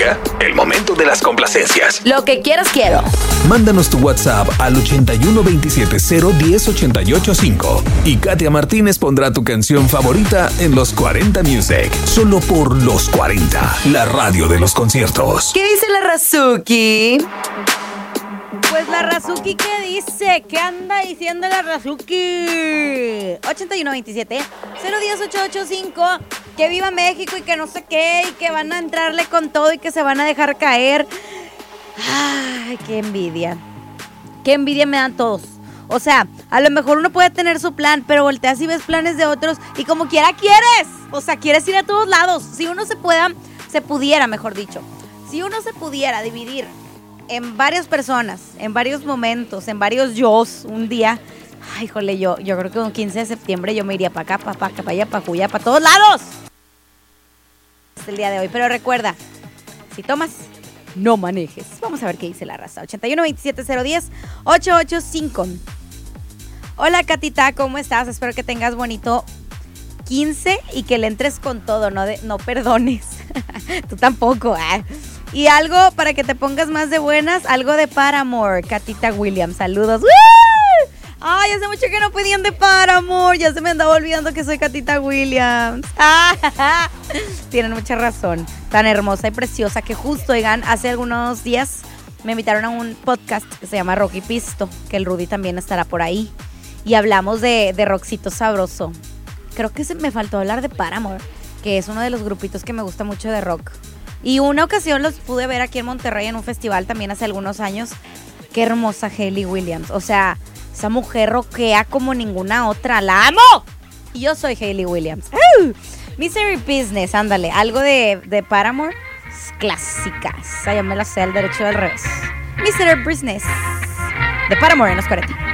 Llega el momento de las complacencias. Lo que quieras quiero. Mándanos tu WhatsApp al 8127010885 y Katia Martínez pondrá tu canción favorita en Los 40 Music. Solo por Los 40, la radio de los conciertos. ¿Qué dice la Razuki? Pues la Razuki, ¿qué dice? ¿Qué anda diciendo la Razuki? 8127-010-885. Que viva México y que no sé qué. Y que van a entrarle con todo y que se van a dejar caer. Ay, qué envidia. Qué envidia me dan todos. O sea, a lo mejor uno puede tener su plan, pero volteas y ves planes de otros y como quiera quieres. O sea, quieres ir a todos lados. Si uno se pudiera, mejor dicho. Si uno se pudiera dividir en varias personas, en varios momentos, en varios yos, un día, ay, híjole, yo creo que un 15 de septiembre yo me iría para acá, para allá, para Juya, para todos lados. Es el día de hoy, pero recuerda, si tomas, no manejes. Vamos a ver qué dice la raza. 8127-010-885. Hola, Catita, ¿cómo estás? Espero que tengas bonito 15 y que le entres con todo, no perdones. Tú tampoco, Y algo para que te pongas más de buenas, algo de Paramore, Catita Williams. Saludos. ¡Woo! Ay, hace mucho que no pedían de Paramore. Ya se me andaba olvidando que soy Catita Williams. Tienen mucha razón. Tan hermosa y preciosa que justo, oigan, hace algunos días me invitaron a un podcast que se llama Rock y Pisto, que el Rudy también estará por ahí. Y hablamos de rockcito sabroso. Creo que me faltó hablar de Paramore, que es uno de los grupitos que me gusta mucho de rock. Y una ocasión los pude ver aquí en Monterrey en un festival también hace algunos años. Qué hermosa Hayley Williams. O sea, esa mujer rockea como ninguna otra. ¡La amo! Y yo soy Hayley Williams. Misery Business, ándale. Algo de Paramore. Clásicas. Ya me la sé al derecho y al revés. Misery Business. De Paramore en Los 40.